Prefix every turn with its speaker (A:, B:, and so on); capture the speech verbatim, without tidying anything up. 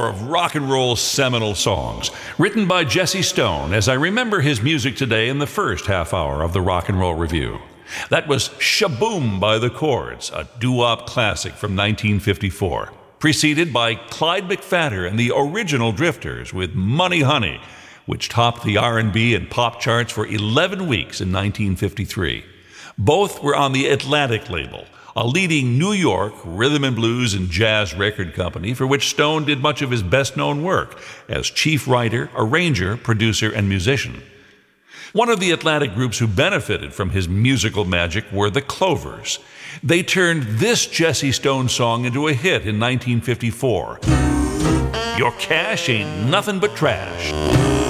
A: more of rock and roll's seminal songs, written by Jesse Stone, as I remember his music today in the first half hour of the Rock and Roll Review. That was Shaboom by the Chords, a doo-wop classic from nineteen fifty-four, preceded by Clyde McPhatter and the original Drifters with Money Honey, which topped the R and B and pop charts for eleven weeks in nineteen fifty-three. Both were on the Atlantic label, a leading New York rhythm and blues and jazz record company for which Stone did much of his best-known work as chief writer, arranger, producer, and musician. One of the Atlantic groups who benefited from his musical magic were the Clovers. They turned this Jesse Stone song into a hit in nineteen fifty-four. Your cash ain't nothing but trash.